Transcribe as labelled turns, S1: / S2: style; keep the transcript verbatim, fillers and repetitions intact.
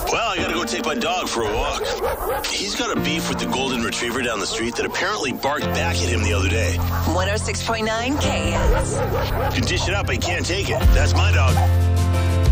S1: Well, I gotta go take my dog for a walk. He's got a beef with the golden retriever down the street that apparently barked back at him the other day.
S2: one oh six point nine K S.
S1: You can dish it up, but you can't take it. That's my dog.